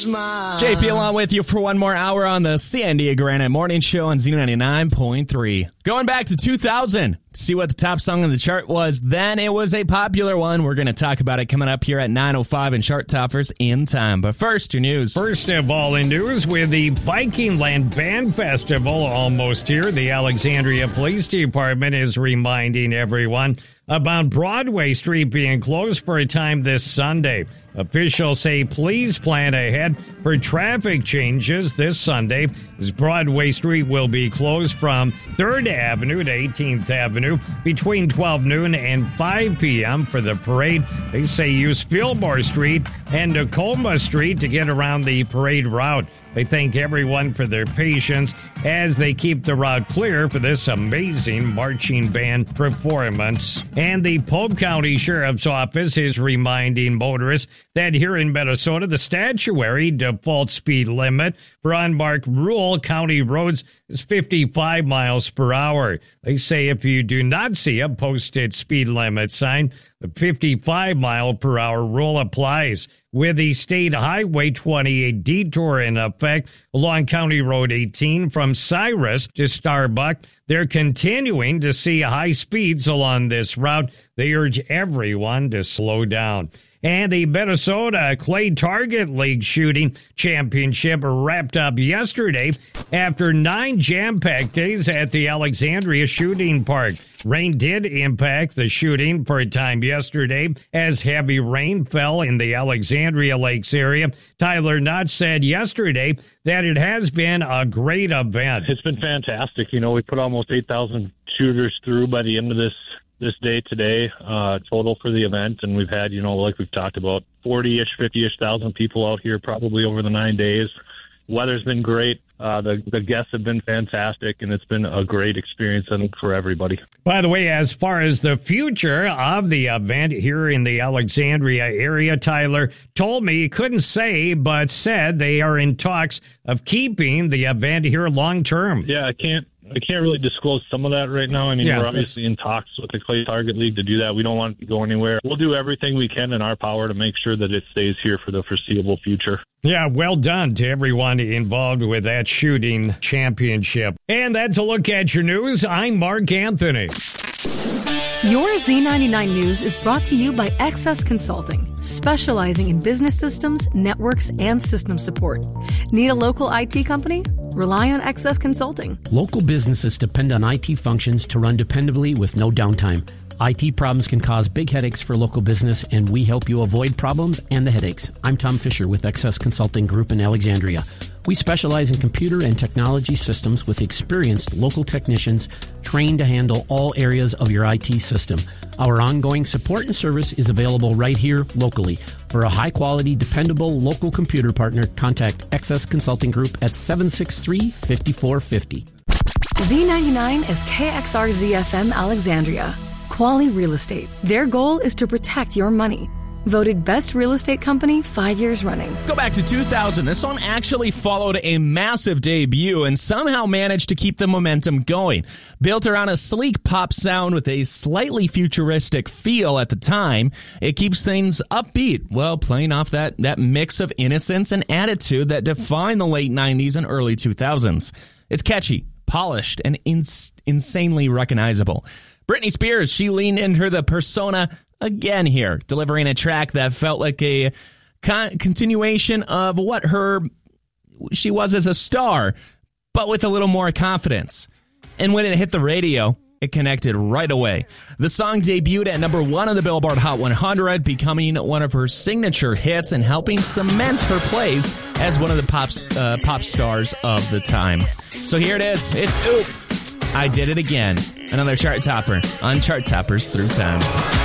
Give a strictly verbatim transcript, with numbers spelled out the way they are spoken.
J P along with you for one more hour on the Sandia Granite Morning Show on Z ninety-nine point three. Going back to two thousand to see what the top song on the chart was then. It was a popular one. We're going to talk about it coming up here at nine oh five in Chart Toppers in time. But first, your news. First of all in news, with the Viking Land Band Festival almost here, the Alexandria Police Department is reminding everyone about Broadway Street being closed for a time this Sunday. Officials say please plan ahead for traffic changes this Sunday, as Broadway Street will be closed from third Avenue to eighteenth Avenue between twelve noon and five p.m. for the parade. They say use Fillmore Street and Tacoma Street to get around the parade route. They thank everyone for their patience as they keep the route clear for this amazing marching band performance. And the Polk County Sheriff's Office is reminding motorists that here in Minnesota, the statutory default speed limit for unmarked rural county roads is fifty-five miles per hour. They say if you do not see a posted speed limit sign, the fifty-five mile per hour rule applies. With the State Highway twenty-eight detour in effect along County Road eighteen from Cyrus to Starbuck, they're continuing to see high speeds along this route. They urge everyone to slow down. And the Minnesota Clay Target League Shooting Championship wrapped up yesterday after nine jam-packed days at the Alexandria Shooting Park. Rain did impact the shooting for a time yesterday as heavy rain fell in the Alexandria Lakes area. Tyler Notch said yesterday that it has been a great event. It's been fantastic. You know, we put almost eight thousand shooters through by the end of this this day today, uh, total for the event. And we've had, you know, like we've talked about, forty-ish, fifty-ish thousand people out here probably over the nine days. Weather's been great. Uh, the, the guests have been fantastic, and it's been a great experience, I think, for everybody. By the way, as far as the future of the event here in the Alexandria area, Tyler told me he couldn't say, but said they are in talks of keeping the event here long term. Yeah, I can't. I can't really disclose some of that right now. I mean, yeah, we're obviously in talks with the Clay Target League to do that. We don't want it to go anywhere. We'll do everything we can in our power to make sure that it stays here for the foreseeable future. Yeah, well done to everyone involved with that shooting championship. And that's a look at your news. I'm Mark Anthony. Your Z ninety-nine News is brought to you by Access Consulting, specializing in business systems, networks, and system support. Need a local I T company? Rely on Access Consulting. Local businesses depend on I T functions to run dependably with no downtime. I T problems can cause big headaches for local business, and we help you avoid problems and the headaches. I'm Tom Fisher with Access Consulting Group in Alexandria. We specialize in computer and technology systems with experienced local technicians trained to handle all areas of your I T system. Our ongoing support and service is available right here locally. For a high-quality, dependable local computer partner, contact Access Consulting Group at seven six three, five four five zero. Z ninety-nine is K X R Z F M Alexandria. Quality Real Estate. Their goal is to protect your money. Voted best real estate company five years running. Let's go back to two thousand. This song actually followed a massive debut and somehow managed to keep the momentum going. Built around a sleek pop sound with a slightly futuristic feel at the time, it keeps things upbeat, well, playing off that, that mix of innocence and attitude that defined the late nineties and early two thousands. It's catchy, polished, and ins- insanely recognizable. Britney Spears, she leaned into the persona again here, delivering a track that felt like a con- continuation of what her she was as a star, but with a little more confidence. And when it hit the radio, it connected right away. The song debuted at number one on the Billboard Hot one hundred, becoming one of her signature hits and helping cement her place as one of the pop, uh, pop stars of the time. So here it is. It's Oops, I Did It Again. Another chart topper on Chart Toppers Through Time.